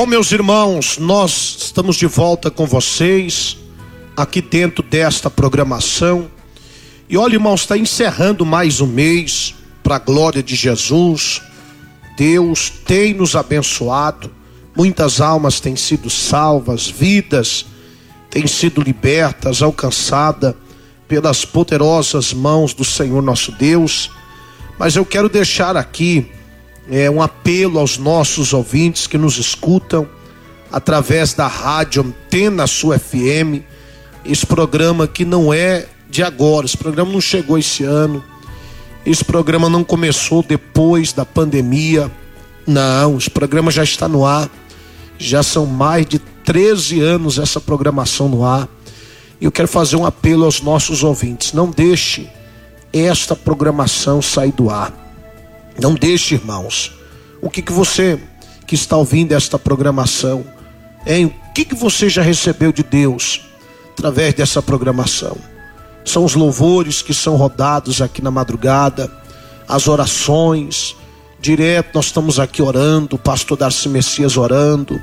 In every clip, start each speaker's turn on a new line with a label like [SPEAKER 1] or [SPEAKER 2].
[SPEAKER 1] Bom, meus irmãos, nós estamos de volta com vocês, aqui dentro desta programação. E olha, irmãos, está encerrando mais um mês, para a glória de Jesus. Deus tem nos abençoado, muitas almas têm sido salvas, vidas têm sido libertas, alcançadas pelas poderosas mãos do Senhor nosso Deus. Mas eu quero deixar aqui um apelo aos nossos ouvintes que nos escutam através da rádio Antena Sul FM. Esse programa que não é de agora, esse programa não chegou esse ano, esse programa não começou depois da pandemia, não, esse programa já está no ar, já são mais de 13 anos essa programação no ar. E eu quero fazer um apelo aos nossos ouvintes: não deixe esta programação sair do ar. Não deixe, irmãos. O que você que está ouvindo esta programação, o que você já recebeu de Deus através dessa programação? São os louvores que são rodados aqui na madrugada, as orações, direto nós estamos aqui orando, o pastor Darcy Messias orando,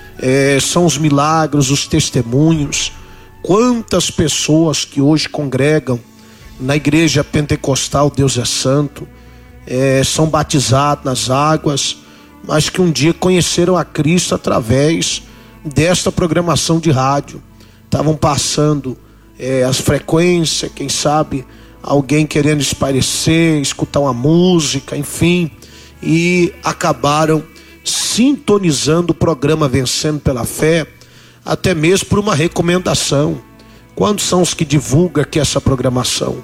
[SPEAKER 1] são os milagres, os testemunhos. Quantas pessoas que hoje congregam na igreja pentecostal Deus é Santo, são batizados nas águas, mas que um dia conheceram a Cristo através desta programação de rádio. Estavam passando as frequências, quem sabe alguém querendo espairecer, escutar uma música, enfim, e acabaram sintonizando o programa Vencendo pela Fé, até mesmo por uma recomendação. Quantos são os que divulgam aqui essa programação?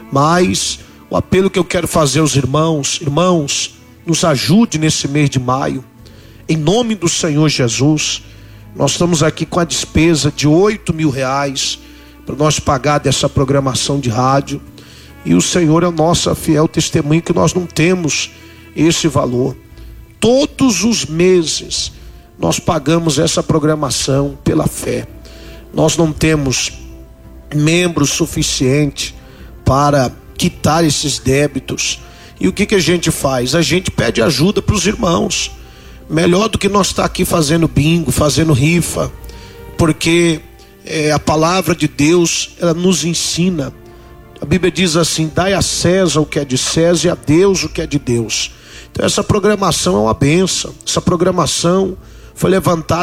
[SPEAKER 1] Mas o apelo que eu quero fazer aos irmãos, nos ajude nesse mês de maio, em nome do Senhor Jesus. Nós estamos aqui com a despesa de R$8.000 para nós pagar dessa programação de rádio, e o Senhor é o nosso fiel testemunho que nós não temos esse valor. Todos os meses nós pagamos essa programação pela fé. Nós não temos membros suficientes para quitar esses débitos. E o que a gente faz? A gente pede ajuda para os irmãos. Melhor do que nós estar aqui fazendo bingo, fazendo rifa, porque a palavra de Deus, ela nos ensina. A Bíblia diz assim: dai a César o que é de César e a Deus o que é de Deus. Então essa programação é uma bênção. Essa programação foi levantada